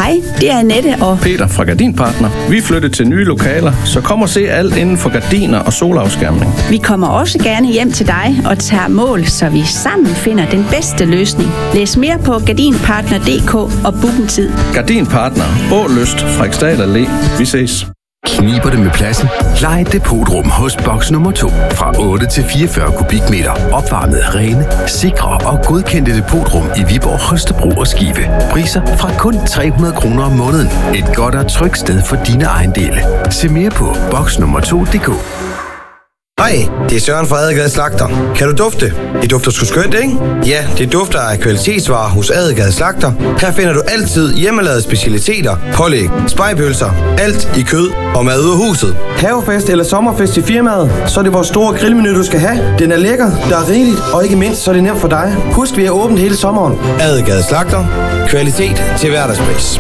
Hej, det er Annette og Peter fra Gardinpartner. Vi flytter til nye lokaler, så kom og se alt inden for gardiner og solafskærmning. vi kommer også gerne hjem til dig og tager mål, så vi sammen finder den bedste løsning. Læs mere på gardinpartner.dk og book en tid. Gardinpartner. Ålyst. Frederiksdal Allé. Vi ses. Kniber det med pladsen? Lej et depotrum hos boks nummer 2. Fra 8 til 44 kubikmeter. Opvarmet, rene, sikre og godkendte depotrum i Viborg, Holstebro og Skive. Priser fra kun 300 kroner om måneden. Et godt og trygt sted for dine ejendele. Se mere på boksnummer2.dk. Hej, det er Søren fra Adelgade Slagter. Kan du dufte? Det dufter sgu skønt, ikke? Ja, det dufter af kvalitetsvarer hos Adelgade Slagter. Her finder du altid hjemmelavede specialiteter, pålæg, spegepølser, alt i kød og mad ud af huset. Havefest eller sommerfest i firmaet, så er det vores store grillmenu, du skal have. Den er lækker, der er rigeligt, og ikke mindst, så er det nemt for dig. Husk, vi er åbent hele sommeren. Adelgade Slagter. Kvalitet til hverdagspris.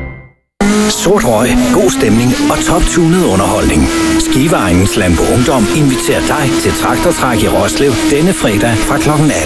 Sort røg, god stemning og top-tunet underholdning. Skiveegnens Landbo Ungdom inviterer dig til traktortræk i Roslev denne fredag fra kl. 18.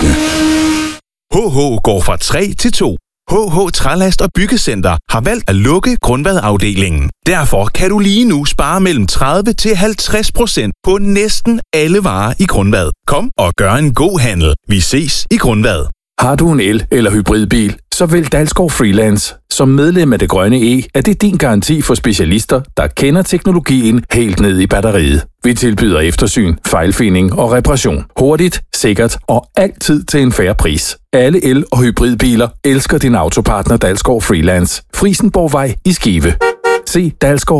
HH går fra 3 til 2. HH Trælast og Byggecenter har valgt at lukke Grundvadafdelingen. Derfor kan du lige nu spare mellem 30 til 50% på næsten alle varer i Grundvad. Kom og gør en god handel. Vi ses i Grundvad. Har du en el- eller hybridbil, så vælg Dalsgaard Freelance. Som medlem af Det Grønne E er det din garanti for specialister, der kender teknologien helt ned i batteriet. Vi tilbyder eftersyn, fejlfinding og reparation. Hurtigt, sikkert og altid til en fair pris. Alle el- og hybridbiler elsker din autopartner Dalsgaard Freelance. Frisenborgvej i Skive. Se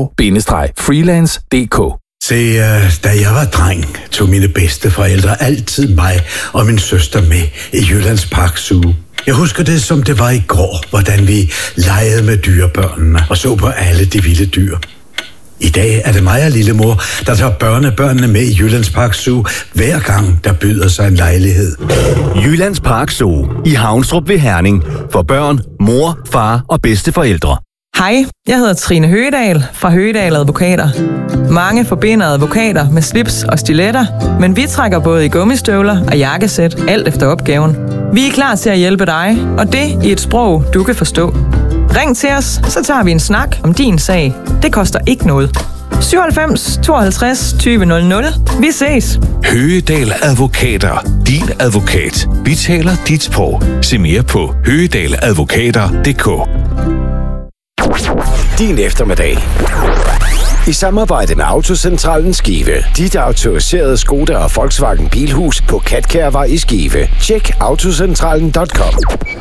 dalsgaard-freelance.dk. Da jeg var dreng, tog mine bedsteforældre altid mig og min søster med i Jyllands Park Zoo. Jeg husker det, som det var i går, hvordan vi legede med dyrebørnene og så på alle de vilde dyr. I dag er det mig og lillemor, der tager børnebørnene med i Jyllands Park Zoo, hver gang der byder sig en lejlighed. Jyllands Park Zoo i Havnstrup ved Herning. For børn, mor, far og bedsteforældre. Hej, jeg hedder Trine Høgedal fra Høgedal Advokater. Mange forbinder advokater med slips og stiletter, men vi trækker både i gummistøvler og jakkesæt, alt efter opgaven. Vi er klar til at hjælpe dig, og det i et sprog, du kan forstå. Ring til os, så tager vi en snak om din sag. Det koster ikke noget. 97 52 20 00. Vi ses. Høgedal Advokater. Din advokat. Vi taler dit sprog. Se mere på høgedaladvokater.dk. Din eftermiddag. I samarbejde med Autocentralen Skive. Dit autoriserede Skoda og Volkswagen Bilhus på Katkærvej i Skive. Tjek autocentralen.com.